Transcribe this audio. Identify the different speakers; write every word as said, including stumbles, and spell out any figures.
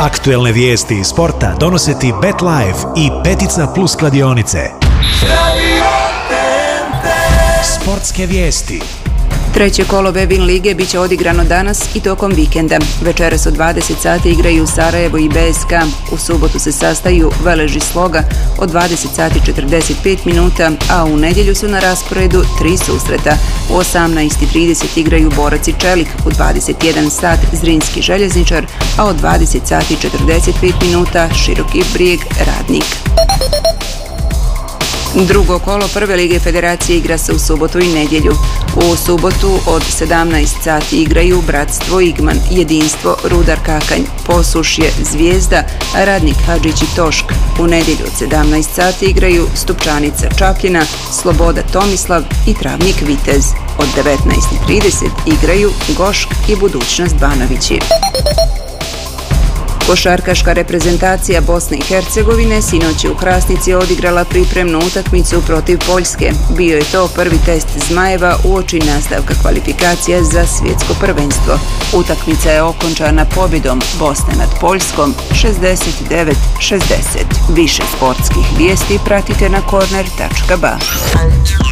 Speaker 1: Aktuelne vijesti iz sporta donose ti BetLife i Petica Plus kladionice. Sportske vijesti.
Speaker 2: Treće kolo Vevin lige biće odigrano danas i tokom vikenda. Večeras u dvadeset sati igraju Sarajevo i B S K. U subotu se sastaju Velež i Sloga od dvadeset sati i četrdeset pet minuta, a u nedjelju su na rasporedu tri susreta. U osamnaest i trideset igraju Borac i Čelik, u dvadeset jedan sat Zrinski Željezničar, a od dvadeset sati i četrdeset pet minuta Široki Brijeg Radnik. Drugo kolo Prve lige Federacije igra se u subotu i nedjelju. U subotu od sedamnaest sati igraju Bratstvo Igman, Jedinstvo Rudar Kakanj, Posušje Zvijezda, Radnik Hadžić i Tošk. U nedjelju od sedamnaest sati igraju Stupčanica Čapljina, Sloboda Tomislav i Travnik Vitez. Od devetnaest i trideset igraju Gošk i Budućnost Banovići. Košarkaška reprezentacija Bosne i Hercegovine sinoć je u Hrasnici odigrala pripremnu utakmicu protiv Poljske. Bio je to prvi test Zmajeva uoči nastavka kvalifikacija za svjetsko prvenstvo. Utakmica je okončana pobjedom Bosne nad Poljskom šezdeset devet šezdeset. Više sportskih vijesti pratite na korner tačka ba.